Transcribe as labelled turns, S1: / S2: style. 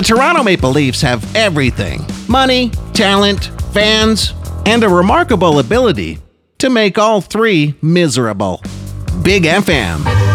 S1: The Toronto Maple Leafs have everything: money, talent, fans, and a remarkable ability to make all three miserable. Big FM.